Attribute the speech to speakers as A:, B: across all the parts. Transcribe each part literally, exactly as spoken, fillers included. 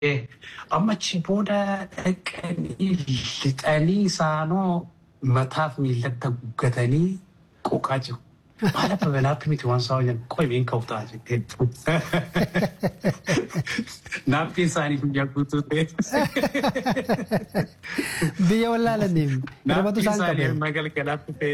A: amma chiboda dhaqanii lixanii isaanoo mataaf miillatti guggatanii qoqaa jiru. Maala babalaatti miti waan isaa hojjan qoybiin ka'utaa jettee. Naaftiin isaanii guyyaa guutuu ta'e.
B: Biyya wallaalaniif.
A: Naaftiin isaanii magalgalaatti ta'e.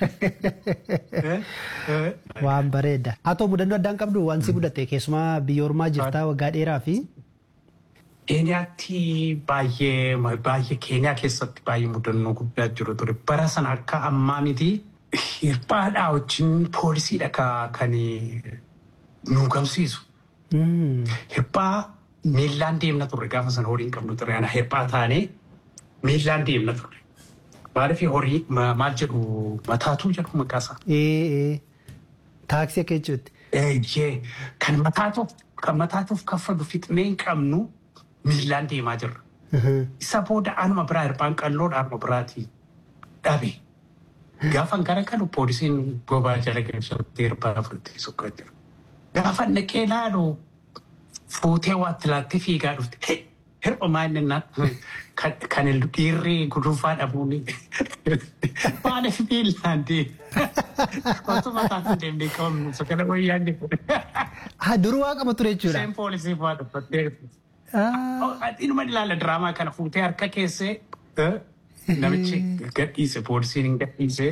B: Waan bareeda. Haa ta'u mudannoo addaan qabdu waan si mudate keessumaa biyya ormaa jirtaa waggaa dheeraa fi.
A: Keeniyaatti baay'ee baay'ee Keeniyaa keessatti baay'ee mudannoo guddaa jiru ture. Bara sana akka ammaa miti. Hirphaadhaa wajjin poolisiidha kan nu gamsiisu. Hirphaa miillaan deemna turre gaafa sana horii hin qabnu ture. Hirphaa taanee miillaan deemna turre. Maaliif horii maal jedhu mataatuu jedhu maqaasaa.
B: Taaksii akka jechuutti.
A: Kan mataatuuf kan mataatuuf kaffalu fixnee hin qabnu miillaan deemaa jirra. Isa booda anuma biraa hirphaan qalloodha anuma biraatii dhabe. Gaafa gara kanu poolisiin bobaa jala galchatti hirphaa furtii sokkaa jira. Gaafa naqee laalu fuutee waatti laattee fiigaa dhufte. Hirpha maalinnaa kan dhiirri gudunfaa dhabuuni. Maaliif miillaan deema? Osuma taasisan deemnee qabamnu sokkana wayyaan deemu.
B: Haa duruu waa qaba ture jechuudha.
A: Seen poolisii fa'aa dhuffattee. Inuma ilaala diraamaa kana fuutee harka keessee. Namichi gadhiise poolisiin hin gadhiise.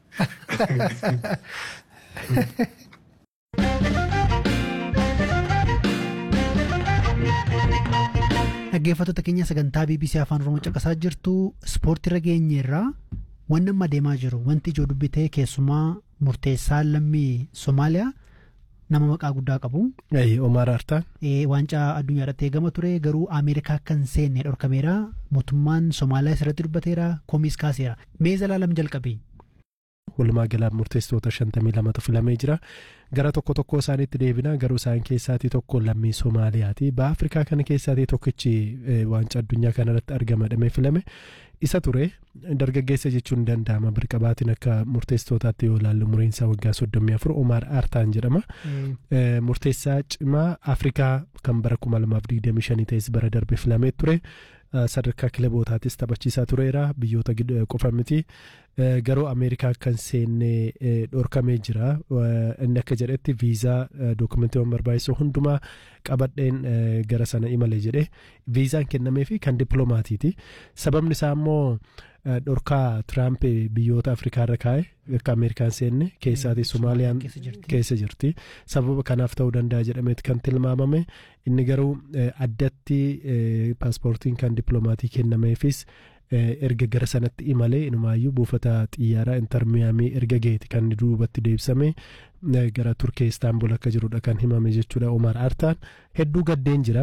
B: Dhaggeeffattoota keenya sagantaa B B C Afaan Oromoo caqasaa jirtu ispoortii irra geenyeerraa wanni amma deemaa jiru wanti ijoo dubbitee keessumaa murteessaa lammii Somaaliyaa nama maqaa guddaa qabu.
C: Omar Artaan.
B: Waancaa addunyaadhaatti eegama ture garuu Ameerikaa kan seenne dhorkameera mootummaan Somaaliyaa isirratti dubbateera komiis kaaseera. Mee Zalaalam jalqabii.
C: Walumaa galaa murteessitoota shantamii lamatu filamee jira. Gara tokko tokko isaaniitti deebina garuu isaan keessaatii tokko lammii Somaaliyaati. Baha Afrikaa kana keessaatii tokkichi waancaa addunyaa kanarratti argamadhamee filame. Isa ture dargaggeessa jechuun danda'ama birqabaatiin akka murteessitootaatti yoo ilaallu umuriin isaa waggaa soddomii afur Omar Artaan jedhama. Murteessaa cimaa Afrikaa kan bara kuma lamaaf digdamii shanii ta'es bara darbe filamee ture. Sadarkaa kilabootaattis taphachiisaa tureera biyyoota qofa miti. Garuu Ameerikaa kan seenne dhorkamee jira. Inni akka jedhetti viizaa dookumentiiwwan barbaachisu hundumaa qabadheen gara sana imale jedhe. Viizaan kennameefi kan dippiloomaatiiti. Sababni isaa immoo dhorkaa Tiraamp biyyoota Afrikaa irra kaa'e akka Ameerikaan seenne keessaatii Somaaliyaan keessa jirti. Sababa kanaaf ta'uu danda'a jedhameeti kan tilmaamame. Inni garuu addatti paaspoortiin kan dippiloomaatii kennameefis erga gara sanatti imalee inumaayyuu buufata xiyyaaraa intarmiyaamii erga geeti kan duubatti deebisame gara Turkee Istaanbul akka jirudha kan himame jechuudha. Omar Artaan hedduu gaddeen jira.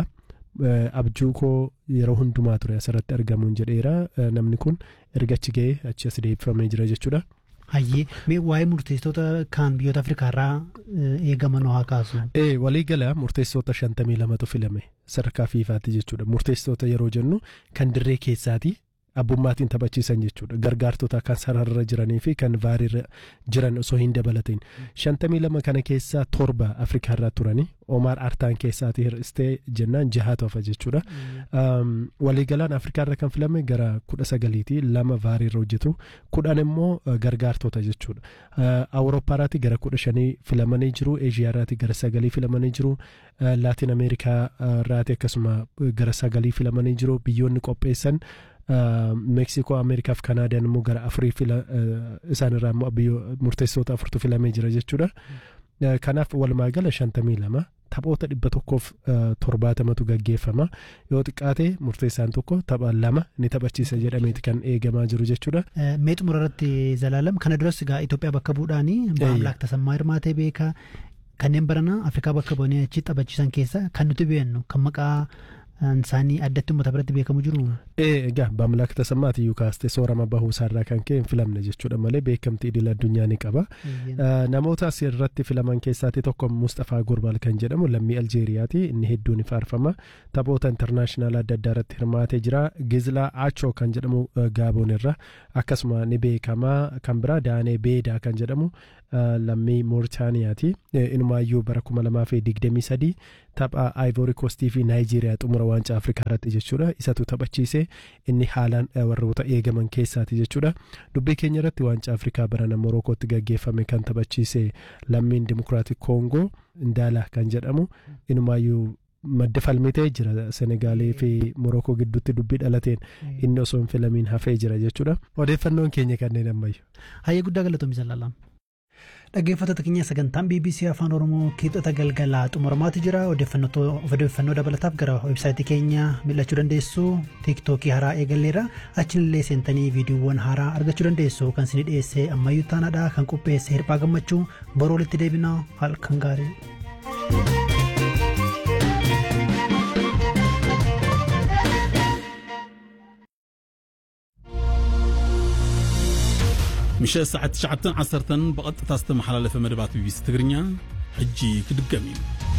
C: Abjuu koo yeroo hundumaa ture asirratti argamuun jedheera. Namni kun erga achi ga'ee achi as deebifamee jira jechuudha.
B: Hayyee mee waa'ee murteessitoota kan biyyoota Afrikaa irraa eegaman haa kaasu.
C: Ee walii galaa murteessitoota shantamii lamatu filame sadarkaa fiifaatti jechuudha. Murteessitoota yeroo jennu kan dirree keessaati. Abbummaatiin taphachiisan jechuudha. Gargaartota kan sararra jiranii fi kan vaarirra jiran osoo hin dabalatin. shantamii lama kana keessaa torba Afrikaa irraa turanii Omar Artaan keessaati hir'istee jennaan jahaatu hafa jechuudha. Waliigalaan Afrikaa irra kan filame gara kudha sagaliiti lama vaarirra hojjetu kudhan immoo gargaartota jechuudha. Awurooppaaraati gara kudha shanii filamanii jiru. Eeshiyaaraati gara sagalii filamanii jiru. Laatiin Ameerikaa irraati akkasuma gara sagalii filamanii jiru. Biyyoonni qopheessan Meeksikoo, Ameerikaa fi Kanaadaan immoo gara afurii fila isaan irraa immoo murteessitoota afurtu filamee jira jechuudha. Kanaaf walumaa gala shantamii lama taphoota dhibba tokkoof torbaatamatu gaggeeffama. Yoo xiqqaate murteessaan tokko tapha lama ni taphachiisa jedhameeti kan eegamaa jiru jechuudha.
B: Mee xumura irratti Zalaalam kana duras egaa Itoophiyaa bakka bu'uudhaanii Baamlaak Tasammaa Hirmaatee beeka. Kanneen barana Afrikaa bakka bu'anii achi taphachiisan keessa kan nuti beeknu kan maqaa isaanii addatti uummata biratti beekamu jiru.
C: Egaa Baamlaak Tasammaati iyyuu kaastee soorama bahuu isaarraa kan ka'e hin filamne jechuudha malee beekamtii idil addunyaa ni qaba. Namoota asirratti filaman keessaati tokko Mustafaa Gurbaal kan jedhamu lammii Aljeeriyaati. Inni hedduun ni faarfama. Taphoota intarnaashinaal adda addaa irratti hirmaatee jira. Gizlaa Achoo kan jedhamu Gaaboon irra akkasuma ni beekama. Kan biraa Daanee Beedaa kan jedhamu lammii Mooritaaniyaati. Inumaayyuu bara kuma lamaa fi digdamii sadii tapha Ivory Coast fi Naayijeeriyaa xumura waancaa Afrikaa irratti jechuudha isatu taphachiise inni haalaan warroota eegaman keessaati jechuudha dubbii keenya irratti waancaa Afrikaa barana Morokootti gaggeeffame kan taphachiise lammiin Dimokiraatik Koongoo Ndaala kan jedhamu inumaayyuu madda falmitee jira Senegaalii fi Morokoo gidduutti dubbii dhalateen inni osoo hin filamiin hafee jira jechuudha odeeffannoon keenya kanneen ammayyu.
B: Hayyee guddaa galatoomii Zalaalam. Dhaggeeffattoota keenya sagantaan B B C Afaan Oromoo kibxata galgalaa xumuramaatu jira odeeffannoo dabalataaf gara websaayitii keenya mil'achuu dandeessu tiiktookii haaraa eegalleera achillee seentanii viidiyoowwan haaraa argachuu dandeessu kan isin dhiyeesse ammayyuu taanaadha kan qopheesse Hirphaa Gammachuu boroo walitti deebinaa halkan gaarii.
D: مشاء الساعة تسعة عشرة بقطة تستمح على مدبات بي بي سي تقرنيا حجي كدقامين